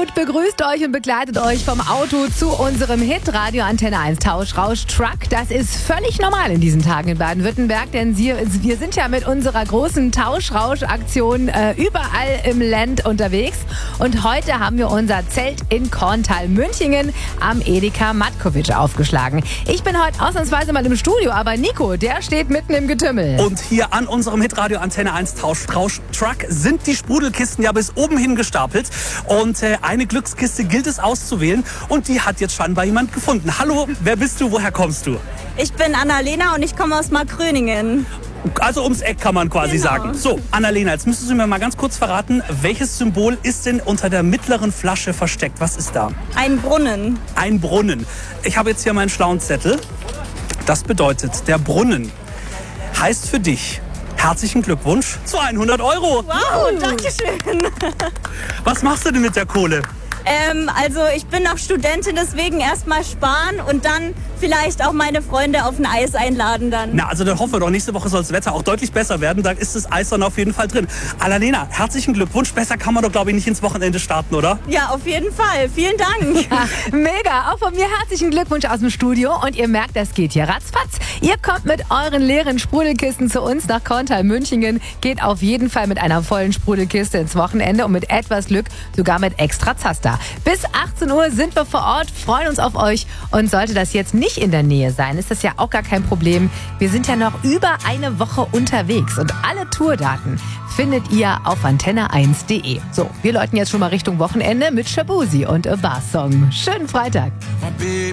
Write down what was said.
Remote begrüßt euch und begleitet euch vom Auto zu unserem Hit Radio Antenne 1 Tauschrausch Truck. Das ist völlig normal in diesen Tagen in Baden-Württemberg, denn wir sind ja mit unserer großen Tauschrausch-Aktion überall im Land unterwegs. Und heute haben wir unser Zelt in Korntal-Münchingen am Edeka Matkovic aufgeschlagen. Ich bin heute ausnahmsweise mal im Studio, aber Nico, der steht mitten im Getümmel. Und hier an unserem Hit Radio Antenne 1 Tauschrausch Truck sind die Sprudelkisten ja bis oben hin gestapelt. Und eine Glückskiste gilt es auszuwählen. Und die hat jetzt scheinbar jemand gefunden. Hallo, wer bist du? Woher kommst du? Ich bin Annalena und ich komme aus Markgröningen. Also ums Eck kann man quasi sagen. So, Annalena, jetzt müsstest du mir mal ganz kurz verraten, welches Symbol ist denn unter der mittleren Flasche versteckt? Was ist da? Ein Brunnen. Ein Brunnen. Ich habe jetzt hier meinen schlauen Zettel. Das bedeutet, der Brunnen heißt für dich herzlichen Glückwunsch zu 100 Euro. Wow, danke schön. Was machst du denn mit der Kohle? Also ich bin noch Studentin, deswegen erstmal sparen und dann vielleicht auch meine Freunde auf ein Eis einladen dann. Na, also dann hoffen wir doch, nächste Woche soll das Wetter auch deutlich besser werden. Da ist das Eis dann auf jeden Fall drin. Annalena, herzlichen Glückwunsch. Besser kann man doch, glaube ich, nicht ins Wochenende starten, oder? Ja, auf jeden Fall. Vielen Dank. Ja, mega. Auch von mir herzlichen Glückwunsch aus dem Studio. Und ihr merkt, das geht hier ratzfatz. Ihr kommt mit euren leeren Sprudelkisten zu uns nach Korntal-Münchingen. Geht auf jeden Fall mit einer vollen Sprudelkiste ins Wochenende und mit etwas Glück sogar mit extra Zaster. Bis 18 Uhr sind wir vor Ort, freuen uns auf euch. Und sollte das jetzt nicht in der Nähe sein, ist das ja auch gar kein Problem. Wir sind ja noch über eine Woche unterwegs und alle Tourdaten findet ihr auf antenne1.de. So, wir läuten jetzt schon mal Richtung Wochenende mit Shabuzi und A Bar Song. Schönen Freitag.